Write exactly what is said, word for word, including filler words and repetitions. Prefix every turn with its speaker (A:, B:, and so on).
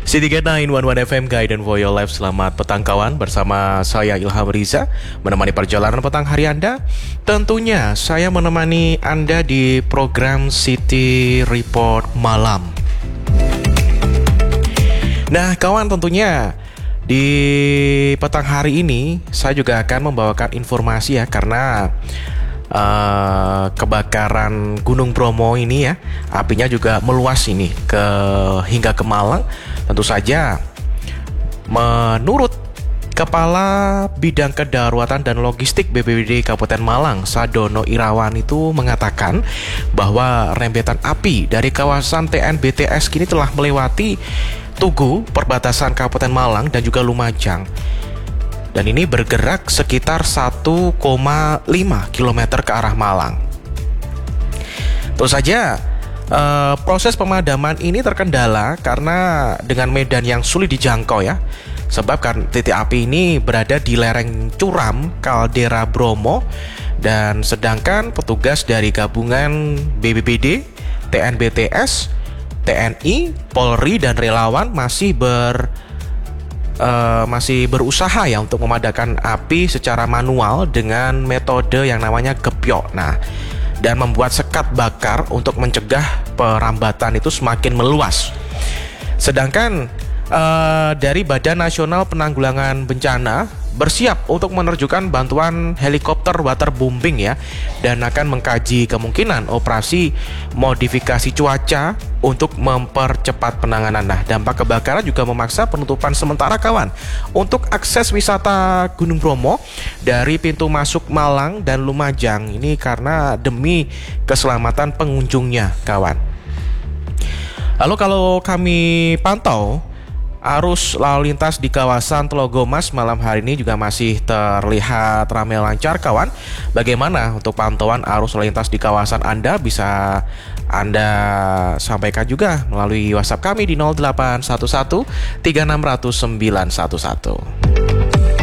A: City Gate sembilan satu satu F M Guidance for Your Life. Selamat petang kawan, bersama saya Ilham Riza menemani perjalanan petang hari Anda. Tentunya saya menemani Anda di program City Report Malam. Nah kawan, tentunya di petang hari ini saya juga akan membawakan informasi ya, karena Uh, kebakaran Gunung Bromo ini ya, apinya juga meluas ini ke hingga ke Malang. Tentu saja menurut Kepala Bidang Kedaruratan dan Logistik B P B D Kabupaten Malang, Sadono Irawan, itu mengatakan bahwa rembetan api dari kawasan T N B T S kini telah melewati Tugu, perbatasan Kabupaten Malang dan juga Lumajang. Dan ini bergerak sekitar satu koma lima kilometer ke arah Malang. Tentu saja uh, proses pemadaman ini terkendala karena dengan medan yang sulit dijangkau ya. Sebab kan titik api ini berada di lereng curam kaldera Bromo, dan sedangkan petugas dari gabungan B P B D, T N B T S, T N I, Polri dan relawan masih ber Uh, masih berusaha ya untuk memadamkan api secara manual dengan metode yang namanya gepyok. Nah, dan membuat sekat bakar untuk mencegah perambatan itu semakin meluas. Sedangkan uh, dari Badan Nasional Penanggulangan Bencana bersiap untuk menerjunkan bantuan helikopter waterbombing ya, dan akan mengkaji kemungkinan operasi modifikasi cuaca untuk mempercepat penanganan. Nah, dampak kebakaran juga memaksa penutupan sementara kawan untuk akses wisata Gunung Bromo dari pintu masuk Malang dan Lumajang ini karena demi keselamatan pengunjungnya kawan. Lalu kalau kami pantau arus lalu lintas di kawasan Telogomas malam hari ini juga masih terlihat ramai lancar kawan. Bagaimana untuk pantauan arus lalu lintas di kawasan Anda? Bisa Anda sampaikan juga melalui WhatsApp kami di nol delapan satu satu tiga enam nol nol sembilan satu satu.